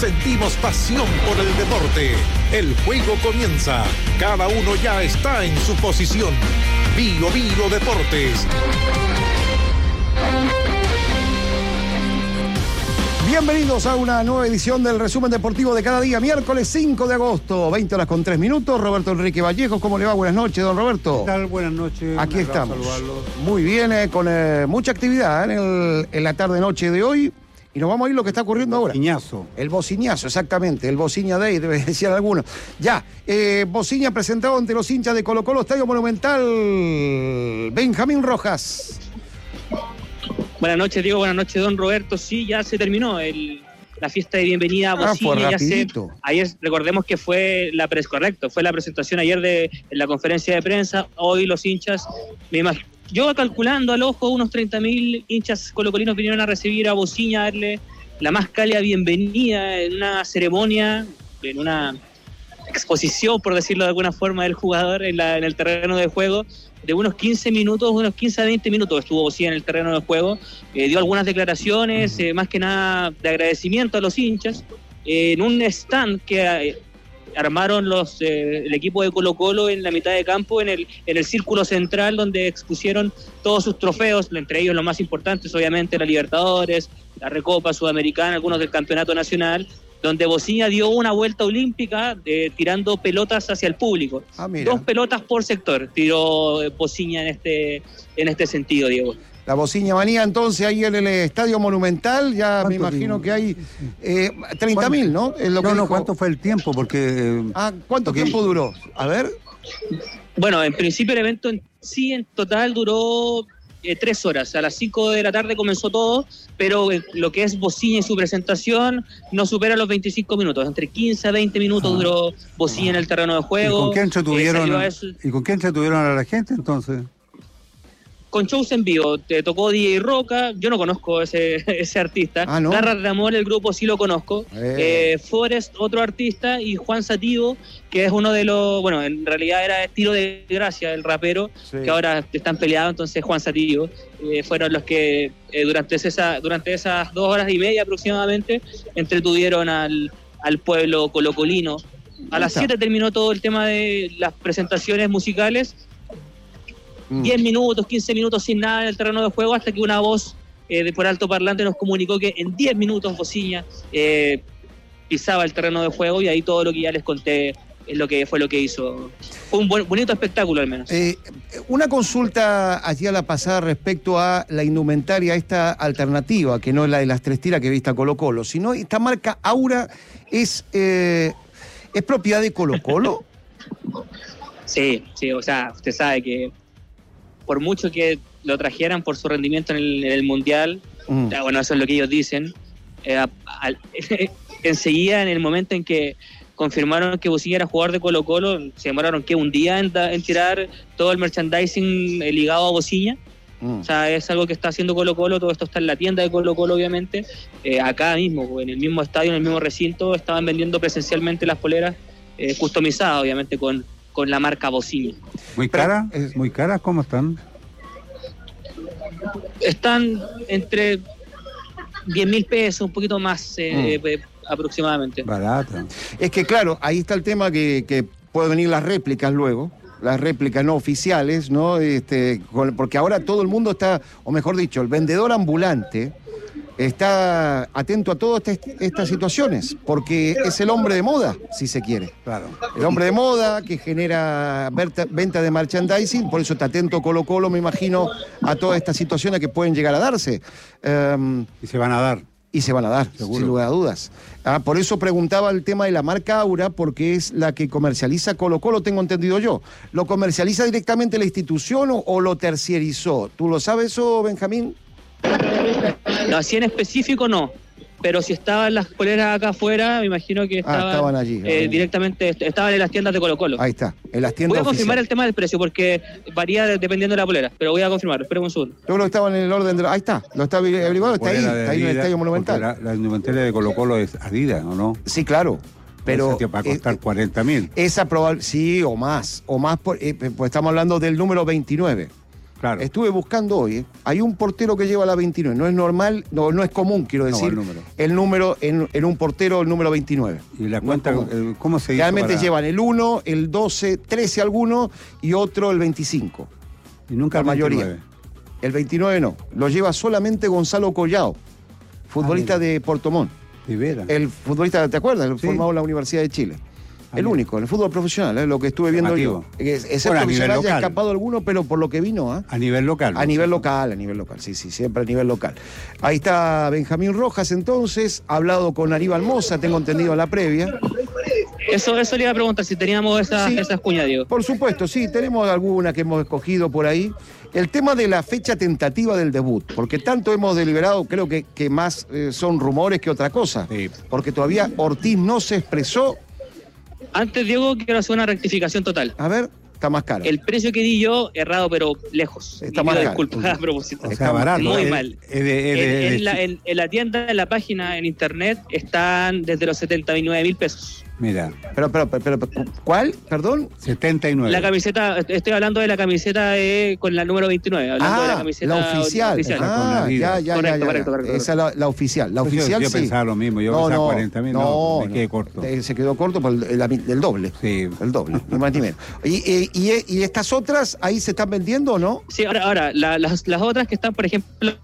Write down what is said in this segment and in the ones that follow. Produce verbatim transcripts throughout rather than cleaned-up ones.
sentimos pasión por el deporte. El juego comienza. Cada uno ya está en su posición. Bio Bio Deportes. Bienvenidos a una nueva edición del resumen deportivo de cada día, miércoles cinco de agosto, veinte horas con tres minutos. Roberto Enrique Vallejo, ¿cómo le va? Buenas noches, don Roberto. ¿Qué tal? Buenas noches. Aquí estamos. Muy bien, eh, con eh, mucha actividad eh, en, el, en la tarde-noche de hoy. Y nos vamos a ir lo que está ocurriendo ahora. Bociñazo. El bociñazo, exactamente. El Bociña Day, debe decir alguno. Ya, eh, Bociña presentado ante los hinchas de Colo Colo, Estadio Monumental. Benjamín Rojas. Buenas noches, Diego. Buenas noches, don Roberto. Sí, ya se terminó el, la fiesta de bienvenida a Bociña. Ah, fue ya rapidito. se, ayer, recordemos que fue la pres, correcto, fue la presentación ayer de en la conferencia de prensa. Hoy los hinchas, me imagino, yo calculando al ojo, unos treinta mil hinchas colocolinos vinieron a recibir a Bociña, a darle la más cálida bienvenida en una ceremonia, en una exposición, por decirlo de alguna forma, del jugador en, la, en el terreno de juego. De unos quince minutos, unos quince a veinte minutos estuvo Bociña en el terreno de juego, eh, dio algunas declaraciones, eh, más que nada de agradecimiento a los hinchas, eh, en un stand que eh, armaron los eh, el equipo de Colo Colo en la mitad de campo, en el, en el círculo central, donde expusieron todos sus trofeos, entre ellos los más importantes, obviamente, la Libertadores, la Recopa Sudamericana, algunos del Campeonato Nacional, donde Bociña dio una vuelta olímpica eh, tirando pelotas hacia el público. Ah, mira. Dos pelotas por sector tiró Bociña en este, en este sentido, Diego. La Bociña manía entonces ahí en el Estadio Monumental, ya me imagino tiempo? que hay eh, treinta mil, ¿no? Es lo no, que no, dijo. ¿cuánto fue el tiempo? Porque eh, Ah, ¿cuánto porque... tiempo duró? A ver. Bueno, en principio el evento en sí en total duró eh, tres horas. A las cinco de la tarde comenzó todo, pero eh, lo que es Bociña y su presentación no supera los veinticinco minutos. Entre quince a veinte minutos ah. duró Bociña ah. en el terreno de juego. ¿Y con qué entretuvieron, eh, ¿y con qué entretuvieron a la gente entonces? Con shows en vivo, te tocó D J Roca, yo no conozco ese, ese artista. Ah, ¿no? Garras de Amor, el grupo sí lo conozco. Eh. Eh, Forrest, otro artista, y Juan Sativo, que es uno de los, bueno, en realidad era Tiro de Gracia, el rapero, sí. que ahora están peleados, entonces Juan Sativo, eh, fueron los que eh, durante, esa, durante esas dos horas y media aproximadamente entretuvieron al, al pueblo colocolino. A las siete terminó todo el tema de las presentaciones musicales. diez minutos, quince minutos sin nada en el terreno de juego, hasta que una voz eh, de por alto parlante nos comunicó que en diez minutos Bociña eh, pisaba el terreno de juego, y ahí todo lo que ya les conté es lo que fue lo que hizo. Fue un buen, bonito espectáculo al menos. Eh, una consulta hacia la pasada respecto a la indumentaria, esta alternativa, que no es la de las tres tiras que vista Colo Colo, sino esta marca Aura es, eh, ¿es propiedad de Colo Colo? Sí, sí, o sea, usted sabe que por mucho que lo trajeran por su rendimiento en el, en el Mundial, mm. ya, bueno, eso es lo que ellos dicen, eh, a, a, enseguida, en el momento en que confirmaron que Bociña era jugador de Colo Colo, se demoraron que un día en, en tirar todo el merchandising ligado a Bociña. Mm. O sea, es algo que está haciendo Colo Colo, todo esto está en la tienda de Colo Colo, obviamente, eh, acá mismo, en el mismo estadio, en el mismo recinto, estaban vendiendo presencialmente las poleras eh, customizadas, obviamente, con con la marca Bociña. ¿Muy cara? ¿Muy caras? ¿Cómo están? Están entre diez mil pesos, un poquito más eh, mm. eh, aproximadamente. Barata. Es que claro, ahí está el tema que, que pueden venir las réplicas luego, las réplicas no oficiales, ¿no? Este, porque ahora todo el mundo está, o mejor dicho, el vendedor ambulante está atento a todas estas, estas situaciones, porque es el hombre de moda, si se quiere. Claro. El hombre de moda que genera venta de merchandising, por eso está atento Colo Colo, me imagino, a todas estas situaciones que pueden llegar a darse. Um, y se van a dar. Y se van a dar, seguro, sin lugar a dudas. Ah, por eso preguntaba el tema de la marca Aura, porque es la que comercializa Colo Colo, tengo entendido yo. ¿Lo comercializa directamente la institución o, o lo terciarizó? ¿Tú lo sabes eso, Benjamín? No, así en específico no, pero si estaban las poleras acá afuera, me imagino que estaban, ah, estaban allí, eh, directamente, estaban en las tiendas de Colo Colo. Ahí está, en las tiendas Voy a confirmar oficiales. El tema del precio, porque varía dependiendo de la polera, pero voy a confirmarlo, espera un segundo. Yo creo que estaban en el orden de... Ahí está, lo está averiguado, está ahí, está ahí en el Estadio Monumental. La, la indumentaria de Colo Colo es Adidas, ¿o no? Sí, claro. Pero que va a costar eh, cuarenta mil. Esa probable, sí, o más, o más, por, eh, pues estamos hablando del número veintinueve. Claro. Estuve buscando hoy, ¿eh? Hay un portero que lleva la veintinueve. No es normal, no, no es común, quiero decir, no, el número, el número en, en un portero, el número veintinueve. Y la No cuenta, es común. el- ¿cómo se hizo? Realmente para- llevan el uno, el doce, trece alguno y otro el veinticinco. Y nunca la el mayoría. veintinueve. El veintinueve no, lo lleva solamente Gonzalo Collao, futbolista Ah, de Portomón. De veras. El futbolista, ¿te acuerdas? El Sí. formado en la Universidad de Chile. Ah, El mira. único, en el fútbol profesional, ¿eh? Lo que estuve viendo Llamativo. yo. Es- Excepto Bueno, a que se nivel le haya local. escapado alguno, pero por lo que vino, ¿ah? A nivel local. A ¿no? nivel local, a nivel local, sí, sí, siempre a nivel local. Ahí está Benjamín Rojas entonces, ha hablado con Aníbal Mosa, tengo entendido en la previa. Eso, eso le iba a preguntar, si teníamos esas, Sí. esas cuñas, Diego. Por supuesto, sí, tenemos alguna que hemos escogido por ahí. El tema de la fecha tentativa del debut, porque tanto hemos deliberado, creo que, que más eh, son rumores que otra cosa. Sí. Porque todavía Ortiz no se expresó. Antes, Diego, quiero hacer una rectificación total. A ver, está más caro. El precio que di yo, errado, pero lejos. Está Y más pido caro. disculpas a propósito. O Está sea, barato. muy es- mal. es de- es En, de- de- en la, en- en la tienda, en la página, en internet, están desde los setenta y nueve mil pesos. Mira, Pero, pero, pero, pero, ¿cuál? Perdón. setenta y nueve. La camiseta, estoy hablando de la camiseta eh, con la número veintinueve, hablando de la Ah, camiseta la oficial. Esa con Ah, la vida. ya, ya, Correcto, ya, ya. correcto, correcto. Esa es la, la oficial. La Pues yo- oficial yo sí. pensaba lo mismo, yo pensaba cuarenta mil, no, me quedé corto. Eh, Se quedó corto por el, el- el doble. Sí. El doble, ni más ni menos. Y, y, y- y estas otras, ahí se están vendiendo o no? Sí, ahora, ahora la- las, las otras que están, por ejemplo,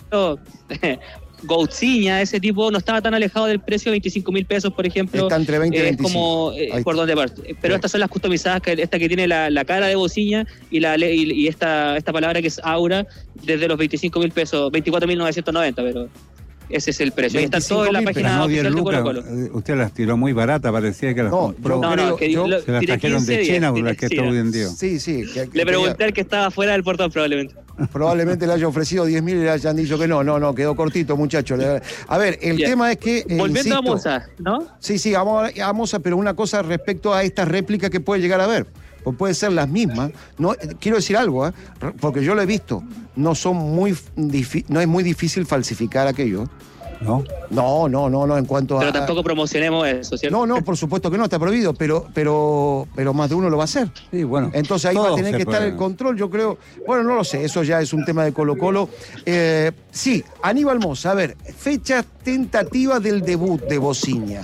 Goutsiña, ese tipo, no estaba tan alejado del precio de veinticinco mil pesos, por ejemplo. Está entre veinte y Es veinticinco. como eh, Ahí por está. donde parte. Pero Sí. estas son las customizadas, que esta que tiene la, la cara de Goutsiña y, la, le- y, y esta, esta palabra que es Aura, desde los veinticinco mil pesos, veinticuatro mil novecientos noventa, pero ese es el precio. Y está todo en la 25.000, página Pero no diez oficial de lucas. Colo Colo. eh, Usted las tiró muy barata, parecía que las No, compró. yo No, no, creo- que yo- lo- Se las tiré trajeron de quince China, días, las que sí, está no. vendido. Sí, sí. que- que Le pregunté quería- al que estaba fuera del portón probablemente. Probablemente le haya ofrecido diez mil y le hayan dicho que no. No, no, quedó cortito, muchacho. Le- A ver, el Bien. tema es que. eh, Volviendo insisto, a Moza, ¿no? Sí, sí, vamos a, vamos a, pero una cosa respecto a estas réplicas que puede llegar a haber. Pues pueden ser las mismas. No, eh, quiero decir algo, ¿eh? R- porque yo lo he visto. No son muy difi- no es muy difícil falsificar aquello. ¿No? No, no, no, no, en cuanto a. Pero tampoco promocionemos eso, ¿cierto? No, no, por supuesto que no, está prohibido, pero, pero, pero más de uno lo va a hacer. Sí, bueno. Entonces ahí va a todo tener se que estar puede. el control, yo creo. Bueno, no lo sé, eso ya es un tema de Colo Colo. Eh, sí, Aníbal Mosa, a ver, fecha tentativa del debut de Bociña.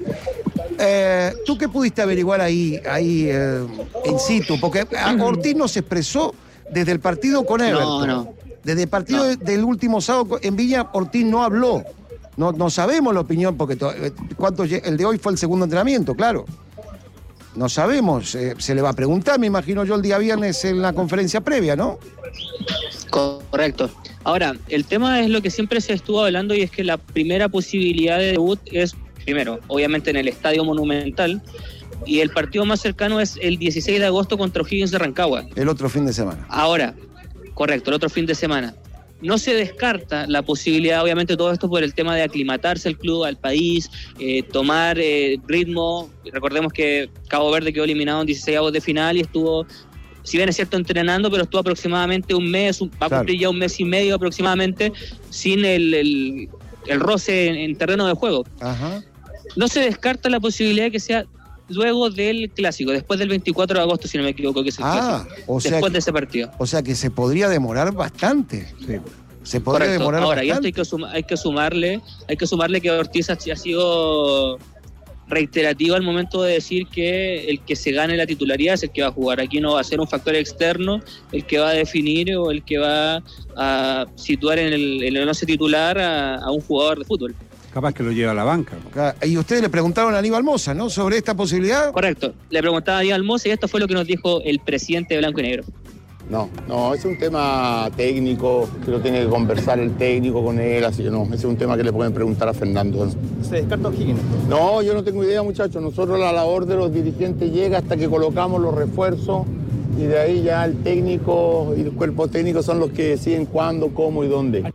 Eh, ¿Tú qué pudiste averiguar ahí, ahí eh, in situ? Porque a- Ortiz no se expresó desde el partido con Everton. no. Desde el partido No. de- del último sábado en Viña, Ortiz no habló. No, no sabemos la opinión, porque to- eh, ¿cuánto lle- el de hoy fue el segundo entrenamiento, claro. No sabemos, eh, se le va a preguntar, me imagino yo, el día viernes en la conferencia previa, ¿no? Correcto. Ahora, el tema es lo que siempre se estuvo hablando y es que la primera posibilidad de debut es, primero, obviamente en el Estadio Monumental, y el partido más cercano es el dieciséis de agosto contra O'Higgins de Rancagua. El otro fin de semana. Ahora, correcto, el otro fin de semana. No se descarta la posibilidad, obviamente todo esto por el tema de aclimatarse al club, al país, eh, tomar eh, ritmo. Recordemos que Cabo Verde quedó eliminado en dieciséisavos de final y estuvo, si bien es cierto, entrenando, pero estuvo aproximadamente un mes, un- va a Claro. cumplir ya un mes y medio aproximadamente, sin el, el, el roce en, en terreno de juego. Ajá. No se descarta la posibilidad de que sea luego del clásico, después del veinticuatro de agosto, si no me equivoco, que es el Ah, clásico. o sea, después que, de ese partido. o sea que se podría demorar bastante. Sí. Se podría Correcto. demorar Ahora, y esto bastante. hay que, suma- hay que sumarle, hay que sumarle que Ortiz ha, ha sido reiterativo al momento de decir que el que se gane la titularidad es el que va a jugar. Aquí no va a ser un factor externo el que va a definir o el que va a situar en el, en el once titular a, a un jugador de fútbol. Capaz que lo lleva a la banca. Acá- Y ustedes le preguntaron a Aníbal Mosa, ¿no? Sobre esta posibilidad. Correcto. Le preguntaba a Díaz Mosa y esto fue lo que nos dijo el presidente de Blanco y Negro. No, no, es un tema técnico, que lo tiene que conversar el técnico con él, así que no, ese es un tema que le pueden preguntar a Fernando. ¿Se descarta O'Higgins? No, yo no tengo idea, muchachos, nosotros la labor de los dirigentes llega hasta que colocamos los refuerzos y de ahí ya el técnico y el cuerpo técnico son los que deciden cuándo, cómo y dónde.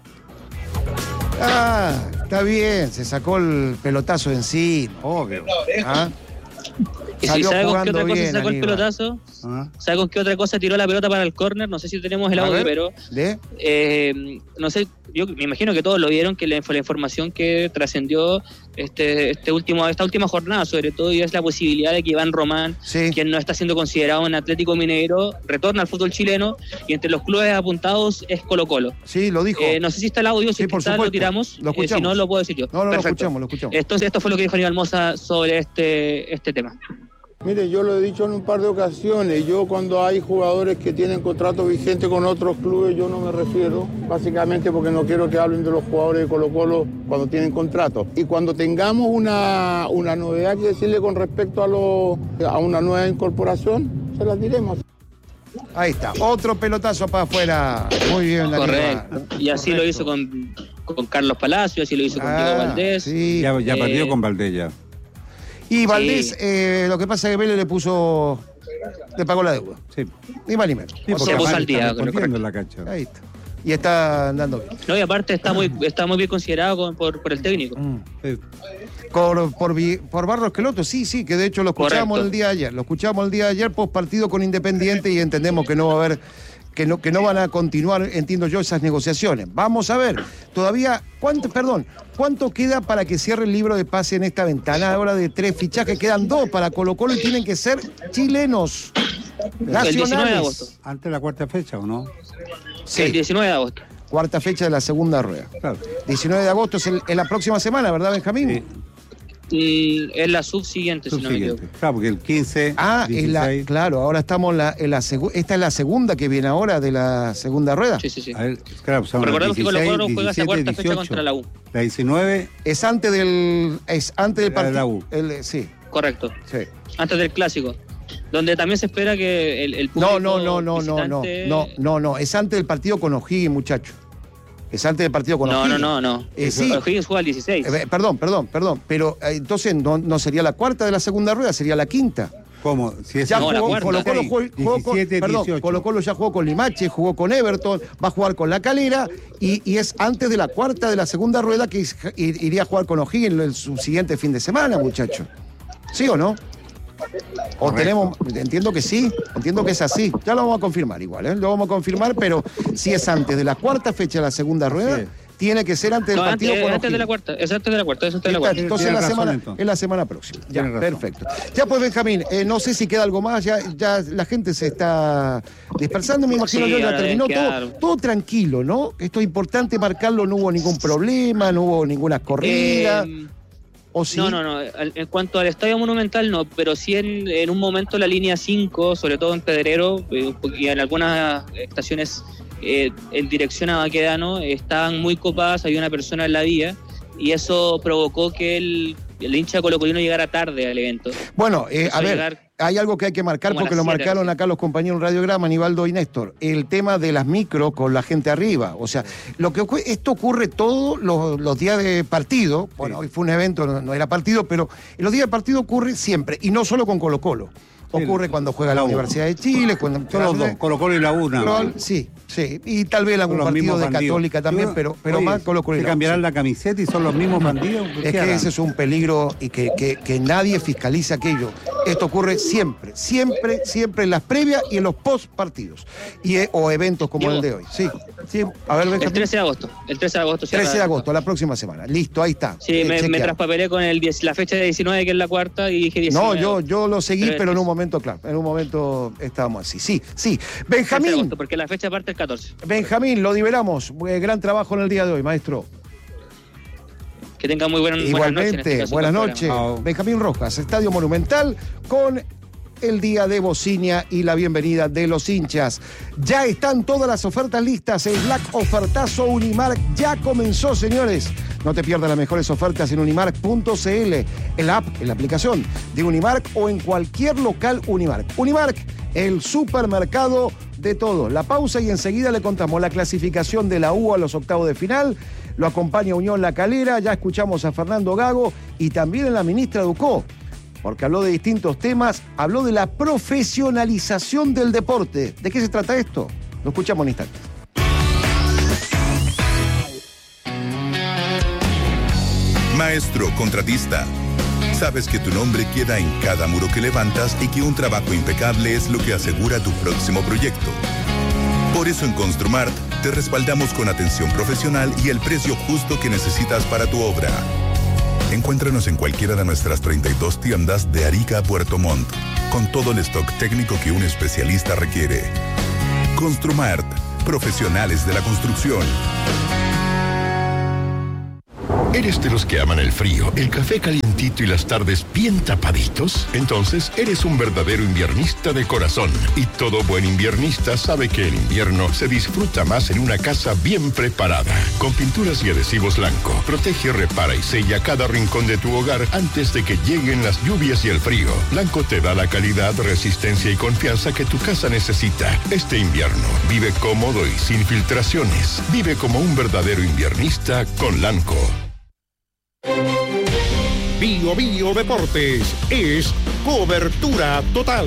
Ah, está bien, se sacó el pelotazo de encima. Obvio. ¿Ah? Y si sabe con qué otra cosa sacó el pelotazo, ¿ah? ¿Sabe con qué otra cosa tiró la pelota para el córner? No sé si tenemos el audio, pero ¿de? Eh, no sé, yo me imagino que todos lo vieron, que fue la información que trascendió este, este último, esta última jornada, sobre todo, y es la posibilidad de que Iván Román, sí. quien no está siendo considerado en Atlético Mineiro, retorna al fútbol chileno, y entre los clubes apuntados es Colo-Colo. Sí, lo dijo. Eh, no sé si está el audio, si sí, está, lo tiramos, lo escuchamos. Eh, si no lo puedo decir yo. No, no, lo escuchamos, lo escuchamos. Entonces esto fue lo que dijo Aníbal Mosa sobre este, este tema. Mire, yo lo he dicho en un par de ocasiones, yo cuando hay jugadores que tienen contrato vigente con otros clubes, yo no me refiero, básicamente porque no quiero que hablen de los jugadores de Colo-Colo cuando tienen contrato. Y cuando tengamos una, una novedad que decirle con respecto a, lo, a una nueva incorporación, se las diremos. Ahí está, otro pelotazo para afuera. Muy bien, Daniel. Correcto. Y así Correcto. Lo hizo con, con Carlos Palacio, así lo hizo con ah, Diego Valdés. Sí. Ya, ya eh, partió con Valdés ya. Y Valdés, sí. eh, lo que pasa es que Vélez le puso, le pagó la deuda. Sí. Ni más ni menos. Sí, se puso al día. En la cancha. Ahí está. Y está andando bien. No, y aparte está muy, está muy bien considerado con, por, por el técnico. Mm. Sí. Por, por, por Barros Queloto, sí, sí, que de hecho lo escuchamos Correcto. el día de ayer. Lo escuchamos el día de ayer post partido con Independiente y entendemos que no va a haber, que no, que no van a continuar, entiendo yo, esas negociaciones. Vamos a ver, todavía, ¿cuánto, perdón, cuánto queda para que cierre el libro de pase en esta ventana? Ahora de tres fichajes, quedan dos para Colo-Colo y tienen que ser chilenos, nacionales. El diecinueve de agosto. ¿Antes de la cuarta fecha o no? Sí. El diecinueve de agosto. Cuarta fecha de la segunda rueda. Claro. diecinueve de agosto es, el, es la próxima semana, ¿verdad, Benjamín? Sí. Y es la subsiguiente, sub si no me equivoco. Claro, porque el quince. Ah, es la, claro, ahora estamos en la, en la segunda. Esta es la segunda que viene ahora de la segunda rueda. Sí, sí, sí. A ver, claro, pues recordemos que Colo-Colo juega esa cuarta dieciocho, fecha contra la U. La diecinueve. Es antes del. Es antes del partido. La U. El, sí. Correcto. Sí. Antes del clásico. Donde también se espera que el, el público. No, no, no, no, visitante... no, no, no, no. Es antes del partido con O'Higgins, muchacho. Es antes del partido con O'Higgins. No, no, no, no. Eh, sí. O'Higgins juega el dieciséis. Eh, perdón, perdón, perdón. Pero eh, entonces no, no sería la cuarta de la segunda rueda, sería la quinta. ¿Cómo? Si es ya no, jugó, Colo-Colo jugó, jugó con, diecisiete, perdón, Colo-Colo ya jugó con Limache, jugó con Everton, va a jugar con La Calera y, y es antes de la cuarta de la segunda rueda que iría a jugar con O'Higgins el subsiguiente fin de semana, muchacho. ¿Sí o no? O Correcto. tenemos, entiendo que sí, entiendo que es así. Ya lo vamos a confirmar igual, ¿eh? Lo vamos a confirmar, pero si es antes de la cuarta fecha de la segunda rueda, sí. tiene que ser antes del no, partido antes, con antes de la cuarta, es antes de la cuarta, es antes de la cuarta. Entonces en la, semana, entonces. en la semana próxima. Ya, perfecto. Ya pues, Benjamín, eh, no sé si queda algo más, ya, ya la gente se está dispersando, me imagino sí, yo ya terminó todo, todo tranquilo, ¿no? Esto es importante marcarlo, no hubo ningún problema, no hubo ninguna corrida. Eh, ¿O sí? No, no, no. En cuanto al Estadio Monumental, no, pero sí en, en un momento la línea cinco, sobre todo en Pedrero, y en algunas estaciones eh, en dirección a Baquedano, estaban muy copadas, había una persona en la vía, y eso provocó que el, el hincha colocolino llegara tarde al evento. Bueno, eh, a ver, hay algo que hay que marcar porque lo marcaron acá los compañeros en Radiograma, Aníbaldo y Néstor, el tema de las micro con la gente arriba. O sea, lo que ocurre, esto ocurre todos los, los días de partido. Bueno, sí. Hoy fue un evento, no, no era partido, pero en los días de partido ocurre siempre, y no solo con Colo-Colo. Ocurre sí, cuando juega la, la Universidad de Chile, cuando todos los dos, Colo-Colo y la U. Pero, sí, sí, y tal vez algún partido de bandidos. Católica también, Yo, pero, pero oye, más Colo-Colo y la U. ¿Se cambiarán sí. la camiseta y son los mismos bandidos? Es que harán? Ese es un peligro y que, que, que nadie fiscaliza aquello. Esto ocurre siempre, siempre, siempre en las previas y en los post partidos y, o eventos como Diego, el de hoy. Sí, sí. A ver, el trece de agosto. El trece de agosto. trece de agosto, la próxima semana. Listo, ahí está. Sí, eh, me, me traspapelé con el diez, la fecha de diecinueve, que es la cuarta, y dije diecinueve. No, yo, yo lo seguí, pero, pero en un momento, claro, en un momento estábamos así. Sí, sí. Benjamín. Agosto, porque la fecha parte el catorce. Benjamín, lo liberamos. Gran trabajo en el día de hoy, maestro. Que tengan muy buena, Igualmente, buenas noches. Buenas noches. Oh. Benjamín Rojas, Estadio Monumental, con el día de bocina y la bienvenida de los hinchas. Ya están todas las ofertas listas. El Black Ofertazo Unimark ya comenzó, señores. No te pierdas las mejores ofertas en unimark punto c l, en la app, en la aplicación de Unimark o en cualquier local Unimark. Unimark, el supermercado de todo. La pausa y enseguida le contamos la clasificación de la U a los octavos de final. Lo acompaña Unión La Calera, ya escuchamos a Fernando Gago y también en la ministra Ducó, porque habló de distintos temas, habló de la profesionalización del deporte. ¿De qué se trata esto? Lo escuchamos en instantes. Maestro contratista, Sabes que tu nombre queda en cada muro que levantas y que un trabajo impecable es lo que asegura tu próximo proyecto. Por eso en Construmart te respaldamos con atención profesional y el precio justo que necesitas para tu obra. Encuéntranos en cualquiera de nuestras treinta y dos tiendas de Arica a Puerto Montt, con todo el stock técnico que un especialista requiere. Construmart, profesionales de la construcción. ¿Eres de los que aman el frío, el café calientito y las tardes bien tapaditos? Entonces, eres un verdadero inviernista de corazón. Y todo buen inviernista sabe que el invierno se disfruta más en una casa bien preparada. Con pinturas y adhesivos Lanco, protege, repara y sella cada rincón de tu hogar antes de que lleguen las lluvias y el frío. Lanco te da la calidad, resistencia y confianza que tu casa necesita. Este invierno, vive cómodo y sin filtraciones. Vive como un verdadero inviernista con Lanco. Bio Bio Deportes es cobertura total.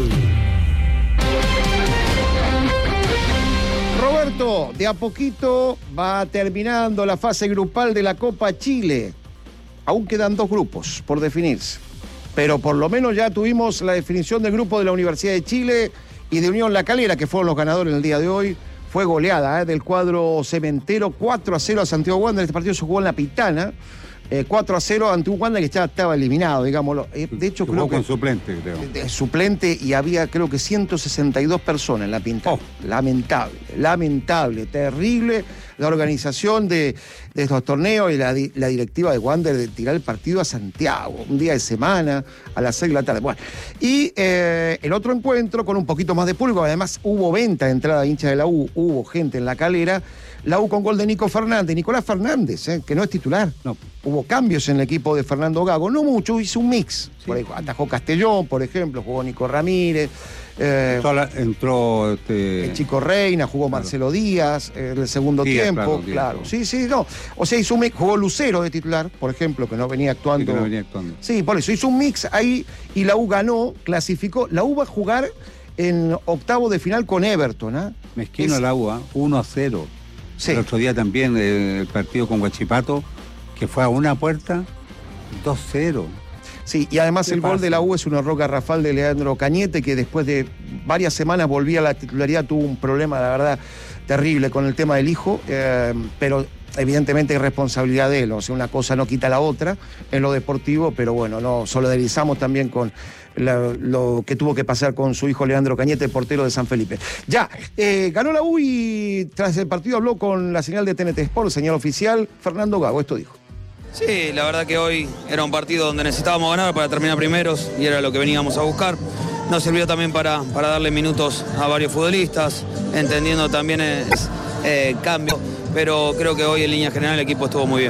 Roberto, de a poquito va terminando la fase grupal de la Copa Chile. Aún quedan dos grupos por definirse, pero por lo menos ya tuvimos la definición del grupo de la Universidad de Chile y de Unión La Calera, que fueron los ganadores en el día de hoy. Fue goleada ¿eh? del cuadro cementero, cuatro a cero a Santiago Wander. Este partido se jugó en La Pitana. Eh, cuatro a cero ante un Wander que ya estaba eliminado, digámoslo. Eh, de hecho, Jugó creo que. con suplente, creo. De, suplente, y había, creo que, ciento sesenta y dos personas en La Pitana. Oh. Lamentable, lamentable, terrible la organización de, de estos torneos y la, la directiva de Wander de tirar el partido a Santiago, un día de semana, a las seis de la tarde. Bueno, y eh, el otro encuentro con un poquito más de público, además hubo venta de entrada de hinchas de la U, hubo gente en La Calera. La U con gol de Nico Fernández, Nicolás Fernández, eh, que no es titular. No. Hubo cambios en el equipo de Fernando Gago, no mucho, hizo un mix. Sí. Por ahí atajó Castellón, por ejemplo, jugó Nico Ramírez. Eh, la, entró este... el Chico Reina, jugó claro. Marcelo Díaz eh, en el segundo Díaz, tiempo. Claro, claro. Sí, sí, no. O sea, hizo un mix, jugó Lucero de titular, por ejemplo, que no venía actuando. Sí, que no venía actuando. Sí, por eso hizo un mix ahí y la U ganó, clasificó. La U va a jugar en octavo de final con Everton, ¿ah? ¿eh? Mezquino es... la U, ¿eh? uno a cero. Sí. El otro día también eh, el partido con Huachipato, que fue a una puerta, dos cero. Sí, y además el pasa? gol de la U es un error garrafal de Leandro Cañete, que después de varias semanas volvía a la titularidad, tuvo un problema, la verdad, terrible con el tema del hijo, eh, pero evidentemente hay responsabilidad de él, o sea, una cosa no quita la otra en lo deportivo, pero bueno, nos solidarizamos también con la, lo que tuvo que pasar con su hijo Leandro Cañete, portero de San Felipe. Ya, eh, ganó la U y tras el partido habló con la señal de T N T Sport, señal oficial, Fernando Gago, esto dijo. Sí, la verdad que hoy era un partido donde necesitábamos ganar para terminar primeros y era lo que veníamos a buscar. Nos sirvió también para, para darle minutos a varios futbolistas, entendiendo también el eh, cambio, pero creo que hoy en línea general el equipo estuvo muy bien.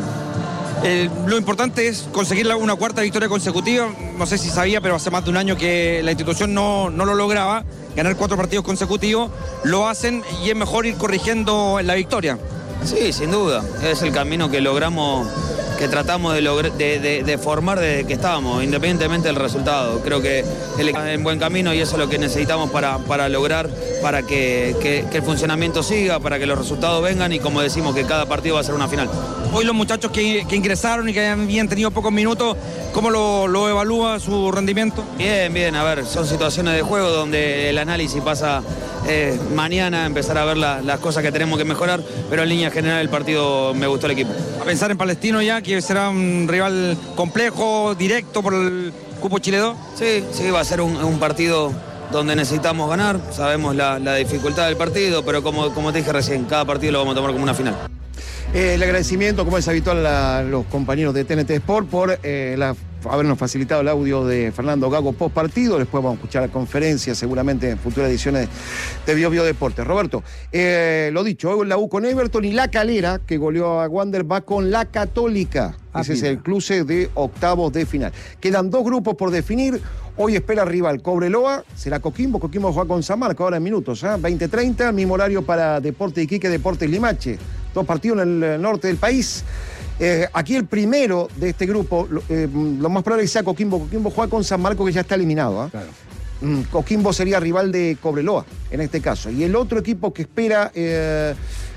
Eh, lo importante es conseguir una cuarta victoria consecutiva. No sé si sabía, pero hace más de un año que la institución no, no lo lograba. Ganar cuatro partidos consecutivos, lo hacen y es mejor ir corrigiendo la victoria. Sí, sin duda. Es el camino que logramos, que tratamos de, lograr, de, de, de formar desde que estábamos, independientemente del resultado. Creo que el equipo está en buen camino y eso es lo que necesitamos para, para lograr, para que, que, que el funcionamiento siga, para que los resultados vengan y, como decimos, que cada partido va a ser una final. Hoy los muchachos que, que ingresaron y que habían tenido pocos minutos, ¿cómo lo, lo evalúa su rendimiento? Bien, bien, a ver, son situaciones de juego donde el análisis pasa eh, mañana, empezar a ver la, las cosas que tenemos que mejorar, pero en línea general el partido me gustó el equipo. A pensar en Palestino ya, que será un rival complejo, directo por el cupo Chile dos. Sí, sí, va a ser un, un partido donde necesitamos ganar, sabemos la, la dificultad del partido, pero como, como te dije recién, cada partido lo vamos a tomar como una final. Eh, el agradecimiento, como es habitual, a los compañeros de T N T Sport por eh, la, habernos facilitado el audio de Fernando Gago post partido. Después vamos a escuchar la conferencia, seguramente en futuras ediciones de Bio Bio Deportes. Roberto, eh, lo dicho, hoy la U con Everton y La Calera, que goleó a Wander, va con la Católica. Ah, Ese mira. es el cruce de octavos de final. Quedan dos grupos por definir. Hoy espera rival Cobreloa, será Coquimbo. Coquimbo juega con San Marcos ahora en minutos, ¿eh? veinte treinta, mismo horario para Deportes Iquique, Deportes Limache. Dos partidos en el norte del país. Eh, aquí el primero de este grupo, eh, lo más probable es que sea Coquimbo. Coquimbo juega con San Marcos, que ya está eliminado. ¿eh? Claro. Mm, Coquimbo sería rival de Cobreloa, en este caso. Y el otro equipo que espera eh,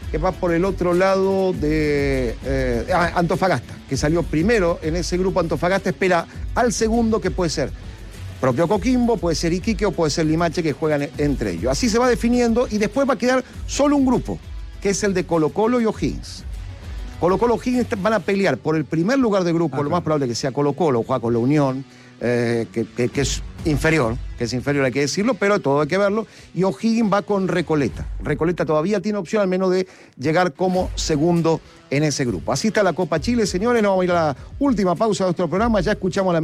que va por el otro lado de eh, Antofagasta, que salió primero en ese grupo. Antofagasta espera al segundo, que puede ser propio Coquimbo, puede ser Iquique o puede ser Limache, que juegan entre ellos. Así se va definiendo y después va a quedar solo un grupo, que es el de Colo-Colo y O'Higgins. Colo-Colo y O'Higgins van a pelear por el primer lugar de grupo. Ajá. Lo más probable es que sea Colo-Colo, juega con la Unión, eh, que, que, que es inferior, que es inferior, hay que decirlo, pero todo hay que verlo. Y O'Higgins va con Recoleta. Recoleta todavía tiene opción al menos de llegar como segundo en ese grupo. Así está la Copa Chile, señores. Nos vamos a ir a la última pausa de nuestro programa. Ya escuchamos la